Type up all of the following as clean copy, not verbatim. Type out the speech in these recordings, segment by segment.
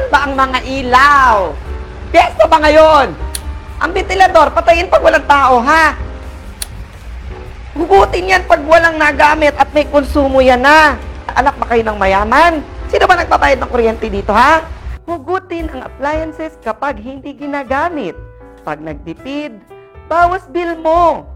Nasaan ba ang mga ilaw? Piyesta ba ngayon? Ang ventilador, patayin pag walang tao, ha? Hugutin yan pag walang nagamit at may konsumo yan na. Anak ba kayo ng mayaman? Sino ba nagpapayad ng kuryente dito, ha? Hugutin ang appliances kapag hindi ginagamit. Pag nagtipid, bawas bill mo.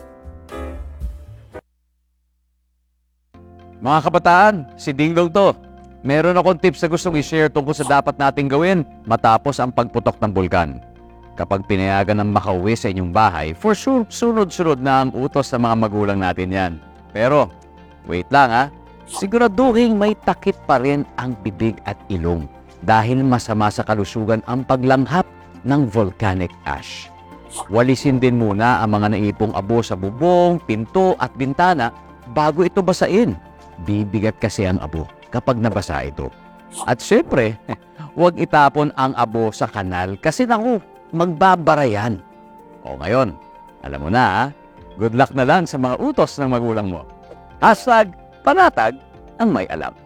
Mga kabataan, si Dingdong to. Meron akong tips na gustong i-share tungkol sa dapat nating gawin matapos ang pagputok ng bulkan. Kapag pinayagan ng makauwi sa inyong bahay, for sure, sunod-sunod na ang utos sa mga magulang natin yan. Pero, wait lang ha, siguraduhin may takip pa rin ang bibig at ilong dahil masama sa kalusugan ang paglanghap ng volcanic ash. Walisin din muna ang mga naipong abo sa bubong, pinto at bintana bago ito basain. Bibigat kasi ang abo kapag nabasa ito. At syempre, huwag itapon ang abo sa kanal kasi naku, magbabara yan. O ngayon, alam mo na ha, good luck na lang sa mga utos ng magulang mo. #panatag ang may alam.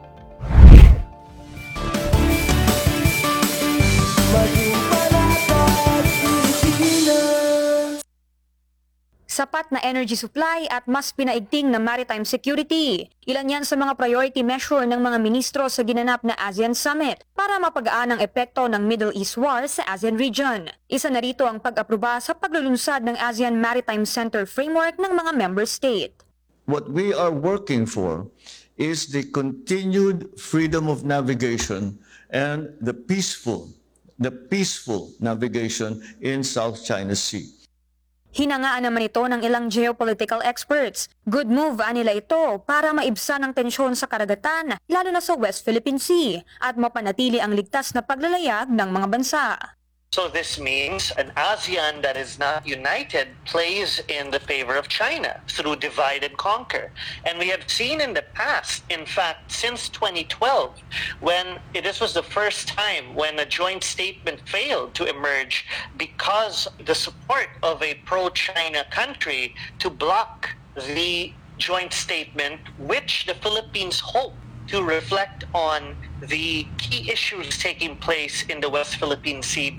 Sapat na energy supply at mas pinaigting na maritime security. Ilan yan sa mga priority measure ng mga ministro sa ginanap na ASEAN Summit para mapagaan ang epekto ng Middle East War sa ASEAN region. Isa na rito ang pag-aproba sa paglulunsad ng ASEAN Maritime Center Framework ng mga member state. What we are working for is the continued freedom of navigation and the peaceful navigation in South China Sea. Hinangaan naman ito ng ilang geopolitical experts. Good move nila ito para maibsan ang tensyon sa karagatan, lalo na sa West Philippine Sea, at mapanatili ang ligtas na paglalayag ng mga bansa. So this means an ASEAN that is not united plays in the favor of China through divide and conquer. And we have seen in the past, in fact, since 2012, when this was the first time when a joint statement failed to emerge because the support of a pro-China country to block the joint statement, which the Philippines hope to reflect on the key issues taking place in the West Philippine Sea.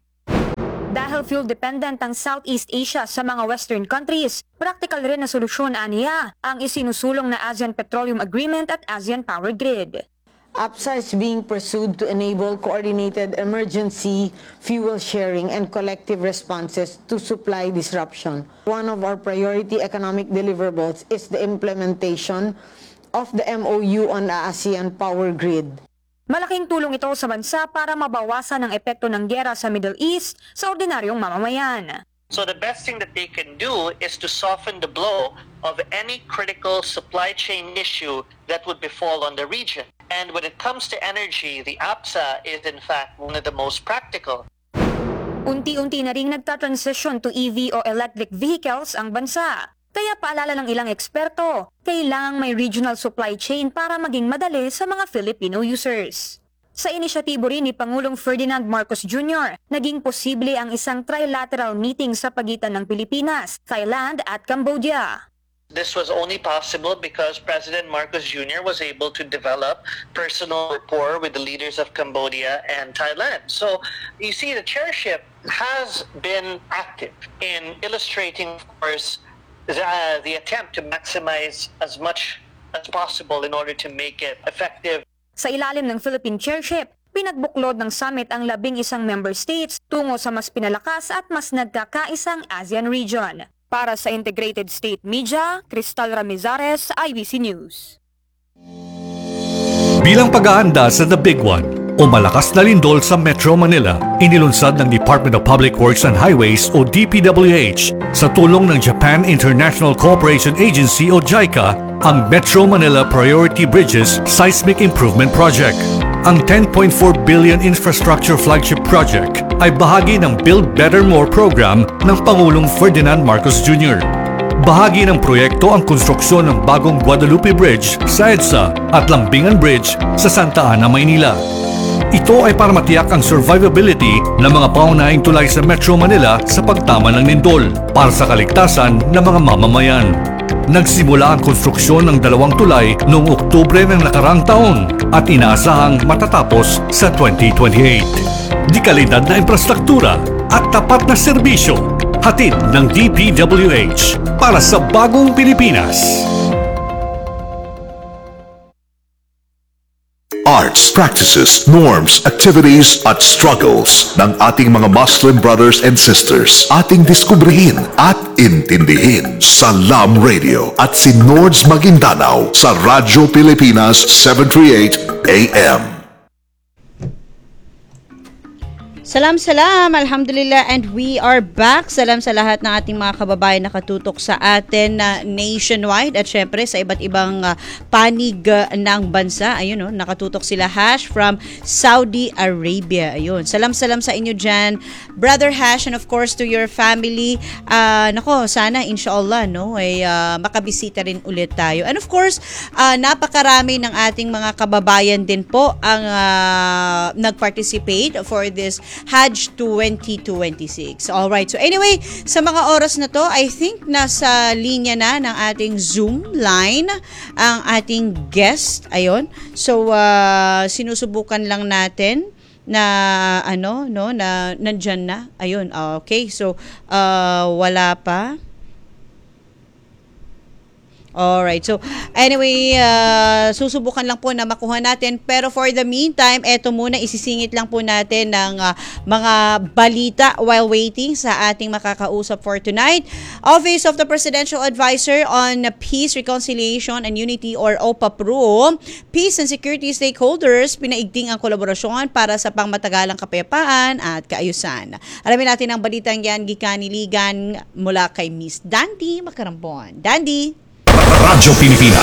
Dahil fuel-dependent ang Southeast Asia sa mga Western countries, practical rin na solusyon aniya ang isinusulong na ASEAN Petroleum Agreement at ASEAN Power Grid. APSA is being pursued to enable coordinated emergency fuel sharing and collective responses to supply disruption. One of our priority economic deliverables is the implementation of the MOU on the ASEAN Power Grid. Malaking tulong ito sa bansa para mabawasan ang epekto ng giyera sa Middle East sa ordinaryong mamamayan. So the best thing that they can do is to soften the blow of any critical supply chain issue that would befall on the region. And when it comes to energy, the APSA is in fact one of the most practical. Unti-unti na ring nagta-transition to EV o electric vehicles ang bansa. Kaya paalala ng ilang eksperto, kailangang may regional supply chain para maging madali sa mga Filipino users. Sa inisyatibo rin ni Pangulong Ferdinand Marcos Jr., naging posible ang isang trilateral meeting sa pagitan ng Pilipinas, Thailand at Cambodia. This was only possible because President Marcos Jr. was able to develop personal rapport with the leaders of Cambodia and Thailand. So you see, the chairship has been active in illustrating, of course, the attempt to maximize as much as possible in order to make it effective. Sa ilalim ng Philippine chairship, pinagbuklod ng summit ang 11 member states tungo sa mas pinalakas at mas nagkakaisang ASEAN region. Para sa Integrated State Media, Cristal Ramizares, IBC News. Bilang pag-aanda sa The Big One o malakas na lindol sa Metro Manila, inilunsad ng Department of Public Works and Highways o DPWH sa tulong ng Japan International Cooperation Agency o JICA ang Metro Manila Priority Bridges Seismic Improvement Project. Ang 10.4 billion infrastructure flagship project ay bahagi ng Build Better More program ng Pangulong Ferdinand Marcos Jr. Bahagi ng proyekto ang konstruksyon ng bagong Guadalupe Bridge sa EDSA at Lambingan Bridge sa Santa Ana, Maynila. Ito ay para matiyak ang survivability ng mga pangunahing tulay sa Metro Manila sa pagtama ng lindol para sa kaligtasan ng mga mamamayan. Nagsimula ang konstruksyon ng 2 tulay noong Oktubre ng nakarang taon at inaasahang matatapos sa 2028. di kalidad na infrastruktura at tapat na serbisyo. Hatid ng DPWH para sa bagong Pilipinas. Arts, practices, norms, activities at struggles ng ating mga Muslim brothers and sisters. Ating diskubrihin at intindihin sa LAM Radio at si Nords Maguindanao sa Radyo Pilipinas 738 AM. Salam, alhamdulillah, and we are back. Salam sa lahat ng ating mga kababayan na katutok sa atin nationwide at syempre sa iba't ibang panig ng bansa. Ayun, nakatutok sila Hash from Saudi Arabia. Ayun, salam sa inyo dyan, Brother Hash, and of course to your family. Sana inshallah ay makabisita rin ulit tayo. And of course, napakarami ng ating mga kababayan din po ang nag-participate for this Hajj 2026. Alright, so anyway, sa mga oras na to, I think nasa linya na ng ating Zoom line ang ating guest. Ayun. So, sinusubukan lang natin na na nandyan na. Ayun, okay. So, wala pa. Alright, so anyway, susubukan lang po na makuha natin, pero for the meantime, eto muna, isisingit lang po natin ng mga balita while waiting sa ating makakausap for tonight. Office of the Presidential Advisor on Peace, Reconciliation and Unity or OPA-PRU, Peace and Security Stakeholders, pinaigting ang kolaborasyon para sa pangmatagalang kapayapaan at kaayusan. Alamin natin ang balitang yan, gikaniligan mula kay Miss Dandy Macarambon. Dandy! Radyo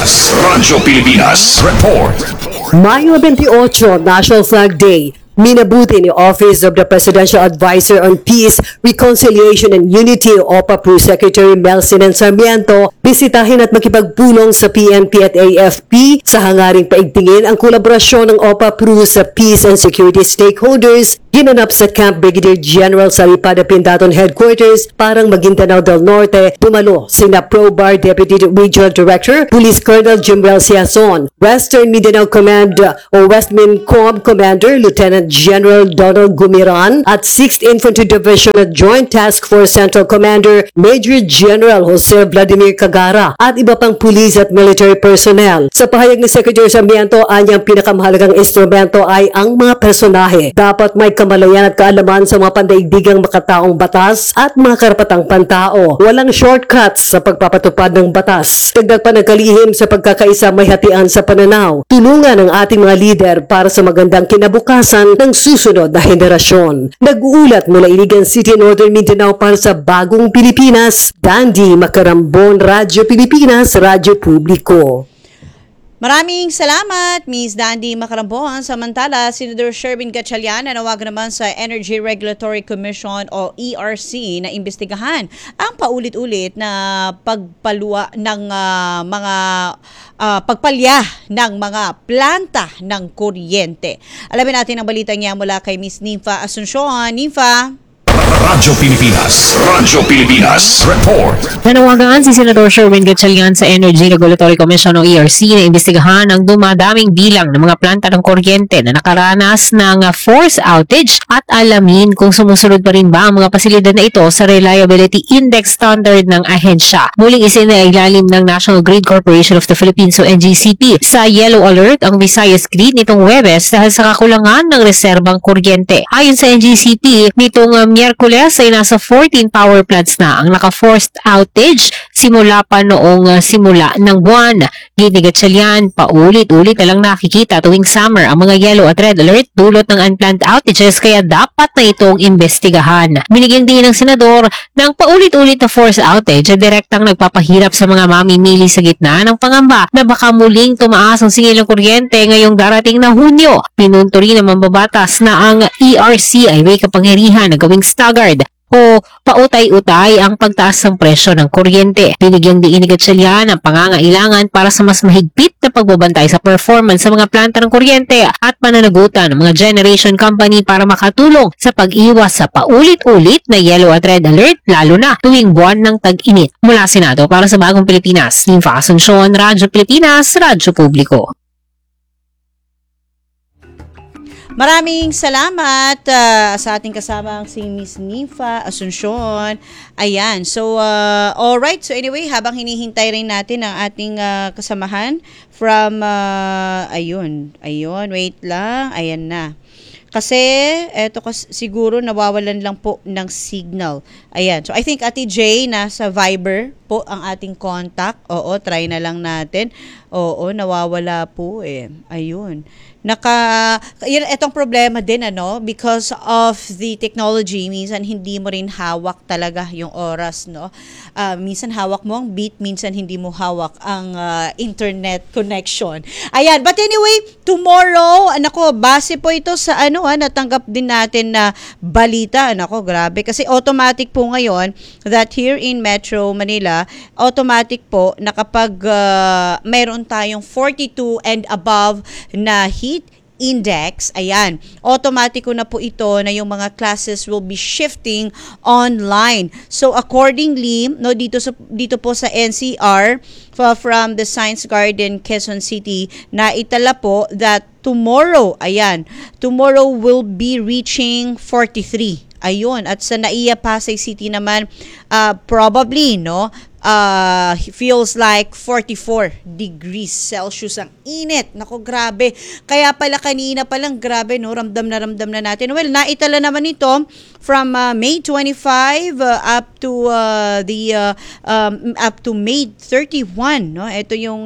Pilipinas Report. Mayo 28, National Flag Day. Minabuti ni Office of the Presidential Advisor on Peace, Reconciliation and Unity OPA-PRU Secretary Melcinen Sarmiento bisitahin at makipagpulong sa PNP at AFP sa hangaring paigtingin ang kolaborasyon ng OPA-PRU sa peace and security stakeholders ginanap sa Camp Brigadier General Saripada Pindaton Headquarters, Parang Maguindanao del Norte. Dumalo sina ProBar Deputy Regional Director, Police Colonel Jimrel Siason, Western Mindanao Command o West MINCOM Commander Lieutenant General Donald Gumiran at 6th Infantry Division at Joint Task Force Central Commander Major General Jose Vladimir Cagara at iba pang police at military personnel. Sa pahayag ni Secretary Sarmiento, anyang pinakamahalagang instrumento ay ang mga personahe. Dapat may kamalayan at kaalaman sa mga pandaigdigang makataong batas at mga karapatang pantao. Walang shortcuts sa pagpapatupad ng batas. Dagdag pa ng kalihim sa pagkakaisa may hatian sa pananaw. Tulungan ang ating mga lider para sa magandang kinabukasan ng susunod na henerasyon. Nag-uulat mula Iligan City, Northern Mindanao para sa Bagong Pilipinas, Dandy Macarambon, Radyo Pilipinas, Radyo Publiko. Maraming salamat, Ms. Dandy Macarambon. Samantala, Senator Sherwin Gatchalian nanawagan naman sa Energy Regulatory Commission o ERC na imbestigahan ang paulit-ulit na pagpalya ng mga planta ng kuryente. Alamin natin ang balita niya mula kay Ms. Nympha Asuncion. Nympha? Radyo Pilipinas Report. Nanawagan si Senator Sherwin Gatchalian sa Energy Regulatory Commission o ERC na imbestigahan ang dumadaming bilang ng mga planta ng kuryente na nakaranas ng force outage at alamin kung sumusunod pa rin ba ang mga pasilidad na ito sa Reliability Index Standard ng ahensya. Muling isinailalim ng National Grid Corporation of the Philippines o NGCP sa Yellow Alert ang Visayas Grid nitong Huwebes dahil sa kakulangan ng reserbang kuryente. Ayon sa NGCP, nitong Miyerkules ay nasa 14 power plants na ang naka-forced outage simula pa noong simula ng buwan. Gini Gatchalian, paulit-ulit na lang nakikita tuwing summer ang mga yellow at red alert dulot ng unplanned outages kaya dapat na itong imbestigahan. Binigyan din ng senador ng paulit-ulit na force outage at direktang nagpapahirap sa mga mamimili sa gitna ng pangamba na baka muling tumaas ang singil ng kuryente ngayong darating na Hunyo. Pinunto rin ng mambabatas na ang ERC ay may kapangyarihan na gawing staggered o pautay-utay ang pagtaas ng presyo ng kuryente. Binigyang diin ni Gatchalian ang pangangailangan para sa mas mahigpit na pagbabantay sa performance sa mga planta ng kuryente at pananagutan ng mga generation company para makatulong sa pag-iwas sa paulit-ulit na yellow at red alert lalo na tuwing buwan ng tag-init. Mula Senado para sa Bagong Pilipinas, Nympha Asuncion, Radyo Pilipinas, Radyo Publiko. Maraming salamat sa ating kasamang si Miss Nifa Asuncion. Ayan. So, alright. So, anyway, habang hinihintay rin natin ang ating kasamahan from, ayun, wait lang. Ayan na. Kasi, eto siguro nawawalan lang po ng signal. Ayan. So, I think Ate J, nasa Viber po ang ating contact. Oo, try na lang natin. Oo, nawawala po eh. Ayun. Itong problema din, because of the technology, minsan hindi mo rin hawak talaga yung oras, no? Minsan hawak mo ang beat, minsan hindi mo hawak ang internet connection. Ayan, but anyway, tomorrow, base po ito sa natanggap din natin na balita. Grabe, kasi automatic po ngayon that here in Metro Manila, automatic po na kapag mayroon tayong 42 and above na heat index, ayan, automatiko na po ito na yung mga classes will be shifting online. So accordingly, dito po sa NCR from the Science Garden, Quezon City, na itala po that tomorrow will be reaching 43. Ayun, at sa Naiya, Pasay City naman, probably, feels like 44 degrees Celsius ang init. Grabe. Kaya pala kanina palang grabe, ramdam na natin. Well, naitala naman ito from May 25 up to May 31, Ito yung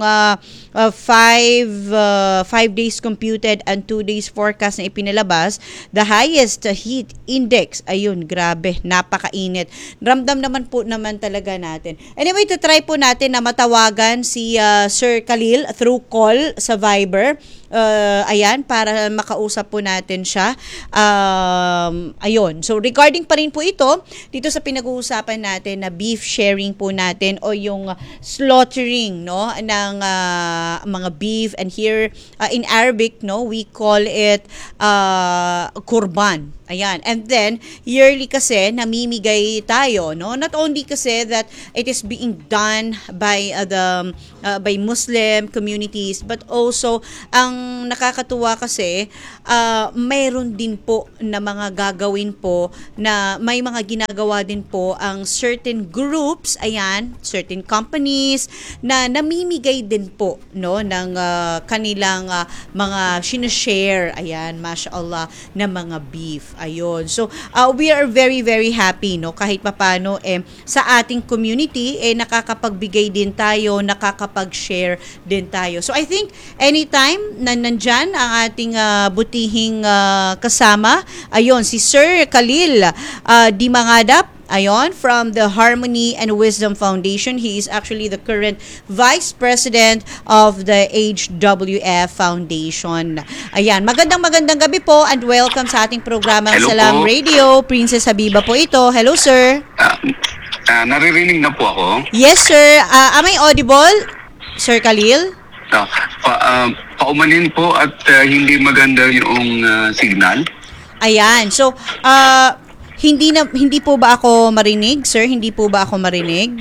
5 days computed and 2 days forecast na ipinalabas. The highest heat index, ayun, grabe, napakainit. Ramdam naman talaga natin. Anyway, try po natin na matawagan si Sir Khalil through call sa Viber. Ayan, para makausap po natin siya. Ayun. So, regarding pa rin po ito, dito sa pinag-uusapan natin na beef sharing po natin o yung slaughtering, ng mga beef. And here, in Arabic, we call it kurban. Ayan. And then, yearly kasi, namimigay tayo, Not only kasi that it is being done by by Muslim communities, but also, ang nakakatuwa kasi, mayroon din po na mga gagawin po na may mga ginagawa din po ang certain groups, ayan, certain companies na namimigay din po, ng kanilang mga sinashare, ayan, mashallah, na mga beef. Ayun. So, we are very, very happy, kahit papano, sa ating community, nakakapagbigay din tayo, nakakapag-share din tayo. So, I think, anytime na nandyan ang ating butihing kasama, ayun, si Sir Khalil Dimangadap, ayon, from the Harmony and Wisdom Foundation. He is actually the current Vice President of the HWF Foundation. Ayan, magandang gabi po and welcome sa ating programang Salam Radio. Princess Habiba po ito. Hello, sir. Naririnig na po ako? Yes, sir. Am I audible, Sir Khalil? Paumanin po at hindi maganda yung signal. Ayan. So, hindi po ba ako marinig, sir? Hindi po ba ako marinig?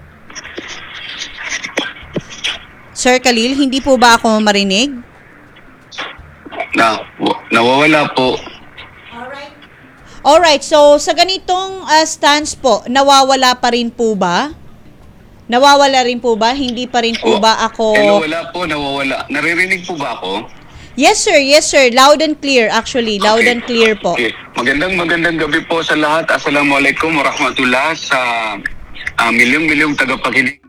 Sir Khalil, hindi po ba ako marinig? Nawawala po. Alright, so sa ganitong stance po, nawawala pa rin po ba? Nawawala rin po ba? Hindi pa rin po ba ako... Wala po, nawawala. Naririnig po ba ako? Yes sir. Loud and clear actually. Loud and clear po. Okay. Magandang gabi po sa lahat. Assalamualaikum warahmatullah sa milyong-milyong tagapakinig.